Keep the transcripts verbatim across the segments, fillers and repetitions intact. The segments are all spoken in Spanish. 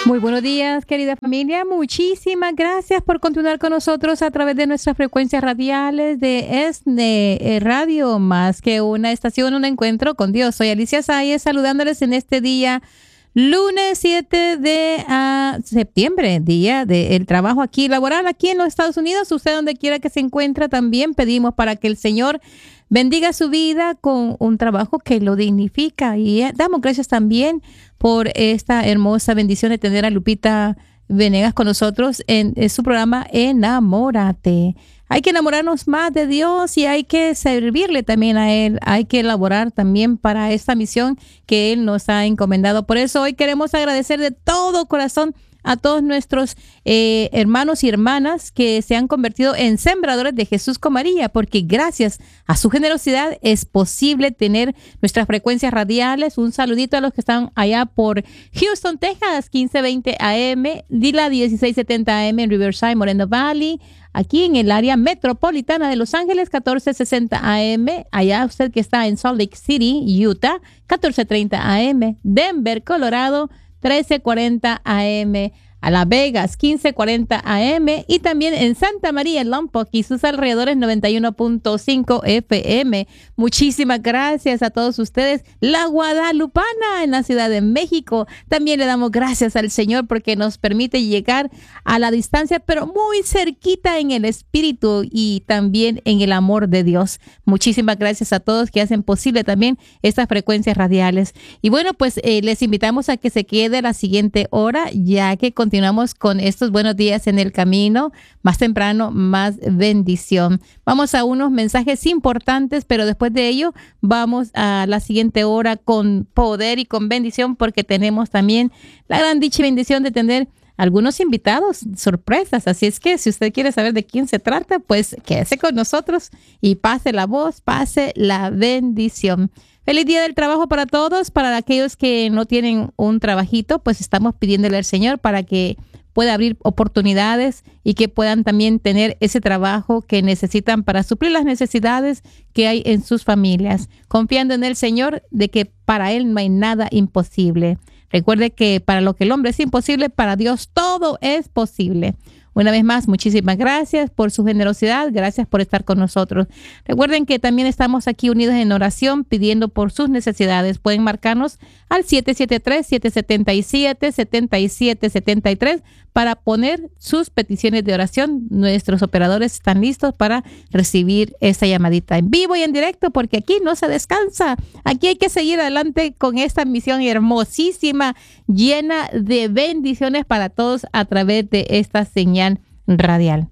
Muy buenos días, querida familia. Muchísimas gracias por continuar con nosotros a través de nuestras frecuencias radiales de ESNE Radio, más que una estación, un encuentro con Dios. Soy Alicia Sáez, saludándoles en este día, lunes siete de uh, septiembre, día del trabajo aquí laboral, aquí en los Estados Unidos. Usted donde quiera que se encuentre, también pedimos para que el Señor bendiga su vida con un trabajo que lo dignifica. Y damos gracias también por esta hermosa bendición de tener a Lupita Venegas con nosotros en, en su programa Enamórate. Hay que enamorarnos más de Dios y hay que servirle también a Él. Hay que elaborar también para esta misión que Él nos ha encomendado. Por eso hoy queremos agradecer de todo corazón a todos nuestros eh, hermanos y hermanas que se han convertido en sembradores de Jesús con María, porque gracias a su generosidad es posible tener nuestras frecuencias radiales. Un saludito a los que están allá por Houston, Texas, quince veinte A M, Dila dieciséis setenta A M en Riverside, Moreno Valley. Aquí en el área metropolitana de Los Ángeles, catorce sesenta A M. Allá usted que está en Salt Lake City, Utah, catorce treinta A M. Denver, Colorado, trece cuarenta A M, a Las Vegas, quince cuarenta A M, y también en Santa María, en Lompoc y sus alrededores, noventa y uno punto cinco F M. Muchísimas gracias a todos ustedes. La Guadalupana en la Ciudad de México. También le damos gracias al Señor porque nos permite llegar a la distancia, pero muy cerquita en el espíritu y también en el amor de Dios. Muchísimas gracias a todos que hacen posible también estas frecuencias radiales. Y bueno, pues eh, les invitamos a que se quede la siguiente hora, ya que continuamos Continuamos con estos buenos días en el camino. Más temprano, más bendición. Vamos a unos mensajes importantes, pero después de ello vamos a la siguiente hora con poder y con bendición, porque tenemos también la gran dicha y bendición de tener algunos invitados, sorpresas. Así es que si usted quiere saber de quién se trata, pues quédese con nosotros y pase la voz, pase la bendición. Feliz día del trabajo para todos. Para aquellos que no tienen un trabajito, pues estamos pidiéndole al Señor para que pueda abrir oportunidades y que puedan también tener ese trabajo que necesitan para suplir las necesidades que hay en sus familias, confiando en el Señor de que para Él no hay nada imposible. Recuerde que para lo que el hombre es imposible, para Dios todo es posible. Una vez más, muchísimas gracias por su generosidad, gracias por estar con nosotros. Recuerden que también estamos aquí unidos en oración, pidiendo por sus necesidades. Pueden marcarnos al siete siete tres, siete siete siete, siete siete siete tres para poner sus peticiones de oración. Nuestros operadores están listos para recibir esta llamadita en vivo y en directo, porque aquí no se descansa. Aquí hay que seguir adelante con esta misión hermosísima, llena de bendiciones para todos a través de esta señal radial.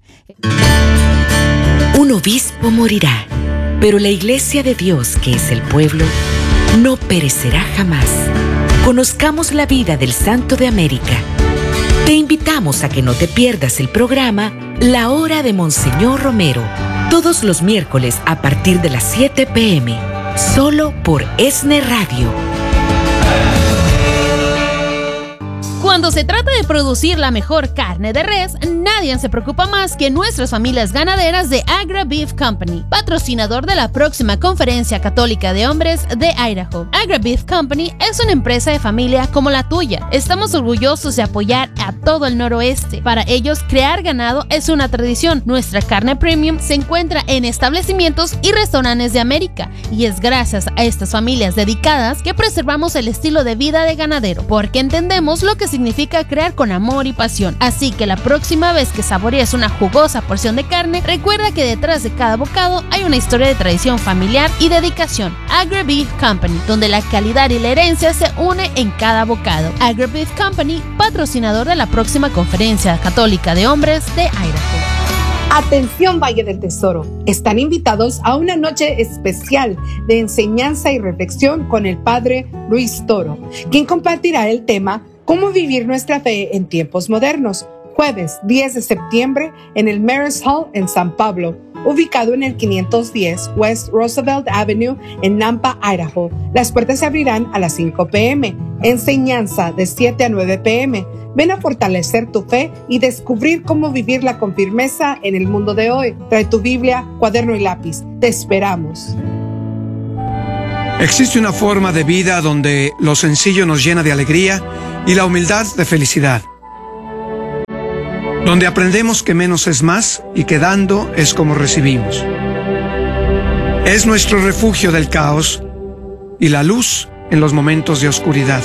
Un obispo morirá, pero la iglesia de Dios, que es el pueblo, no perecerá jamás. Conozcamos la vida del Santo de América. Te invitamos a que no te pierdas el programa La Hora de Monseñor Romero, todos los miércoles a partir de las siete p m, solo por ESNE Radio. Cuando se trata de producir la mejor carne de res, nadie se preocupa más que nuestras familias ganaderas de Agra Beef Company, patrocinador de la próxima Conferencia Católica de Hombres de Idaho. Agra Beef Company es una empresa de familia como la tuya. Estamos orgullosos de apoyar a todo el noroeste. Para ellos, crear ganado es una tradición. Nuestra carne premium se encuentra en establecimientos y restaurantes de América, y es gracias a estas familias dedicadas que preservamos el estilo de vida de ganadero, porque entendemos lo que significa crear con amor y pasión. Así que la próxima vez que saborees una jugosa porción de carne, recuerda que detrás de cada bocado hay una historia de tradición familiar y dedicación. Agra Beef Company, donde la calidad y la herencia se une en cada bocado. Agra Beef Company, patrocinador de la próxima Conferencia Católica de Hombres de Idaho. Atención, Valle del Tesoro. Están invitados a una noche especial de enseñanza y reflexión con el Padre Luis Toro, quien compartirá el tema ¿Cómo vivir nuestra fe en tiempos modernos? Jueves diez de septiembre en el Maris Hall en San Pablo, ubicado en el quinientos diez West Roosevelt Avenue en Nampa, Idaho. Las puertas se abrirán a las cinco p m Enseñanza de siete a nueve p m Ven a fortalecer tu fe y descubrir cómo vivirla con firmeza en el mundo de hoy. Trae tu Biblia, cuaderno y lápiz. Te esperamos. Existe una forma de vida donde lo sencillo nos llena de alegría y la humildad de felicidad. Donde aprendemos que menos es más y que dando es como recibimos. Es nuestro refugio del caos y la luz en los momentos de oscuridad.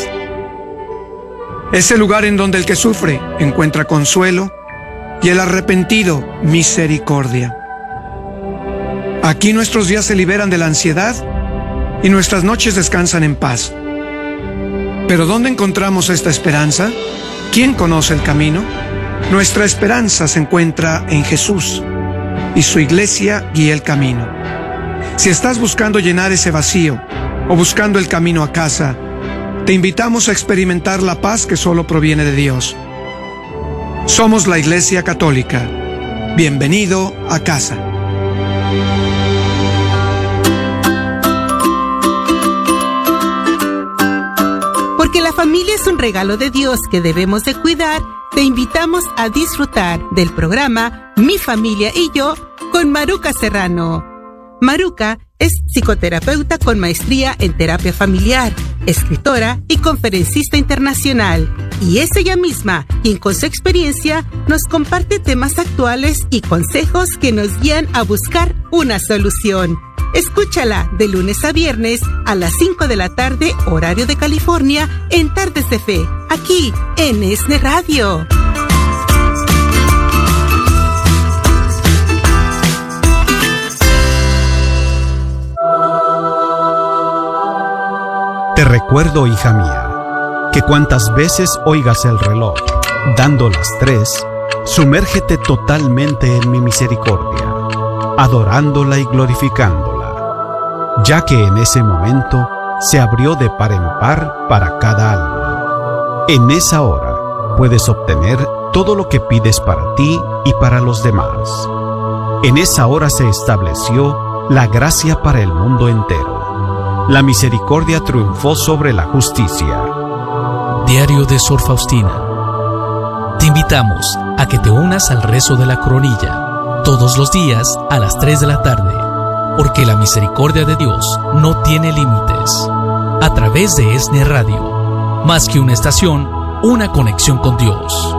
Es el lugar en donde el que sufre encuentra consuelo y el arrepentido misericordia. Aquí nuestros días se liberan de la ansiedad y nuestras noches descansan en paz. ¿Pero dónde encontramos esta esperanza? ¿Quién conoce el camino? Nuestra esperanza se encuentra en Jesús y su iglesia guía el camino. Si estás buscando llenar ese vacío o buscando el camino a casa, te invitamos a experimentar la paz que solo proviene de Dios. Somos la Iglesia Católica. Bienvenido a casa. Porque la familia es un regalo de Dios que debemos de cuidar, te invitamos a disfrutar del programa Mi Familia y Yo con Maruca Serrano. Maruca es psicoterapeuta con maestría en terapia familiar, escritora y conferencista internacional. Y es ella misma quien con su experiencia nos comparte temas actuales y consejos que nos guían a buscar una solución. Escúchala de lunes a viernes a las cinco de la tarde, horario de California, en Tardes de Fe, aquí en ESNE Radio. Te recuerdo, hija mía, que cuantas veces oigas el reloj dando las tres, sumérgete totalmente en mi misericordia, adorándola y glorificándola, ya que en ese momento se abrió de par en par para cada alma. En esa hora puedes obtener todo lo que pides para ti y para los demás. En esa hora se estableció la gracia para el mundo entero. La misericordia triunfó sobre la justicia. Diario de Sor Faustina. Te invitamos a que te unas al rezo de la coronilla todos los días a las tres de la tarde, porque la misericordia de Dios no tiene límites. A través de ESNE Radio, más que una estación, una conexión con Dios.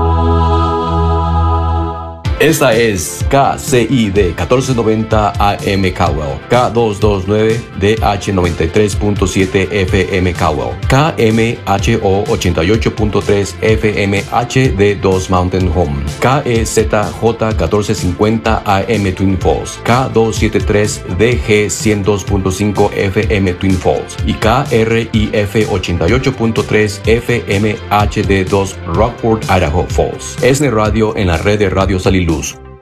Esta es K C I D catorce noventa A M Caldwell, K doscientos veintinueve D H noventa y tres punto siete F M Caldwell, K M H O ochenta y ocho punto tres F M H D dos Mountain Home, K E Z J catorce cincuenta A M Twin Falls, K doscientos setenta y tres D G ciento dos punto cinco F M Twin Falls y K R I F ochenta y ocho punto tres F M H D dos Rockport, Idaho Falls. ESNE Radio en la red de Radio Saliluz.